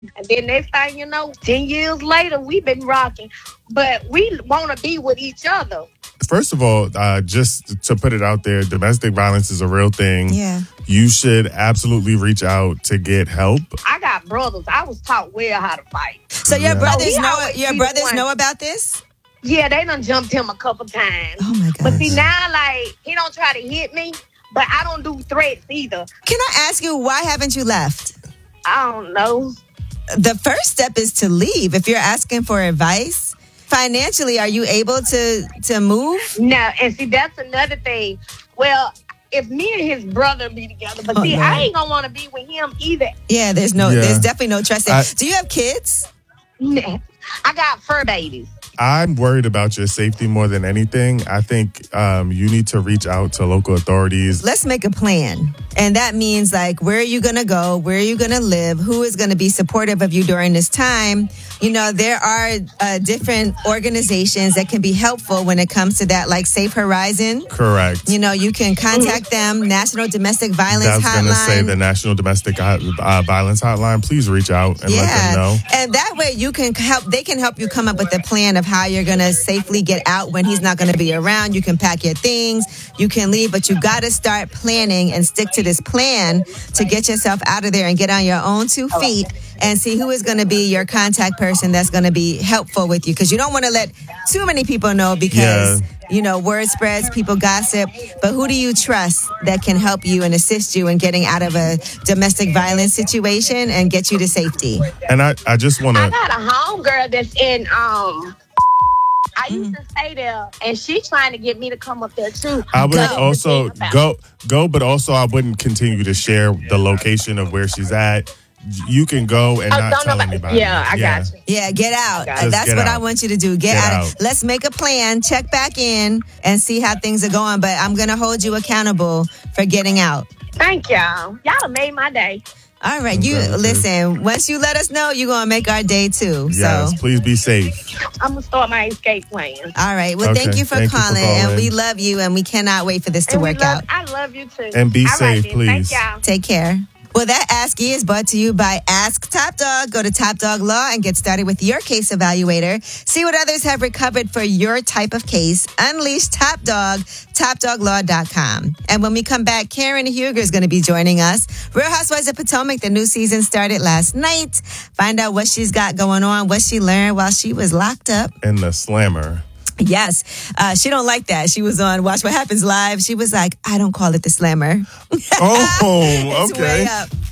And then next thing you know, 10 years later, we've been rocking. But we want to be with each other. First of all, just to put it out there, domestic violence is a real thing. Yeah. You should absolutely reach out to get help. I got brothers. I was taught well how to fight. So your Yeah. brothers So he know always your be the brothers one. know about this? Yeah, they done jumped him a couple times. Oh my But gosh. see, now, like, he don't try to hit me, but I don't do threats either. Can I ask you, why haven't you left? I don't know. The first step is to leave. If you're asking for advice, financially, are you able to move? No, and see, that's another thing. Well, if me and his brother be together, but Oh, see, no. I ain't gonna want to be with him either. Yeah, there's definitely no trust there. Do you have kids? Nah. I got fur babies. I'm worried about your safety more than anything. I think you need to reach out to local authorities. Let's make a plan. And that means, like, where are you going to go? Where are you going to live? Who is going to be supportive of you during this time? You know, there are different organizations that can be helpful when it comes to that, like Safe Horizon. Correct. You know, you can contact them, National Domestic Violence I was going to say Hotline. the National Domestic Violence Hotline. Please reach out and let them know. And that way you can help, they can help you come up with a plan of how you're going to safely get out when he's not going to be around. You can pack your things, you can leave, but you got to start planning and stick to this plan to get yourself out of there and get on your own 2 feet and see who is going to be your contact person that's going to be helpful with you. Because you don't want to let too many people know because, you know, word spreads, people gossip. But who do you trust that can help you and assist you in getting out of a domestic violence situation and get you to safety? And I just want I to... got a homegirl that's in I used to stay there, and she's trying to get me to come up there too. I would That's the also thing about it. go, but also I wouldn't continue to share the location of where she's at. You can go and not don't tell nobody- anybody. Yeah, I got you. Yeah, get out. Just That's get what out. I want you to do. Get out. Let's make a plan, check back in, and see how things are going. But I'm going to hold you accountable for getting out. Thank y'all. Y'all have made my day. All right, you Okay. listen. Once you let us know, you're gonna make our day too. Yes, So, please be safe. I'm gonna start my escape plan. all right. Well, thank Okay, you for thank you for calling, and calling. we love you, and we cannot wait for this to And we work love- out. I love you too. And be All right, safe, then. please. Thank y'all. Take care. Well, that Ask E is brought to you by Ask Top Dog. Go to Top Dog Law and get started with your case evaluator. See what others have recovered for your type of case. Unleash Top Dog, TopDogLaw.com. And when we come back, Karen Huger is going to be joining us. Real Housewives of Potomac, the new season started last night. Find out what she's got going on, what she learned while she was locked up. And the slammer. Yes. She don't like that. She was on Watch What Happens Live. She was like, I don't call it the slammer. Oh, It's way okay. up.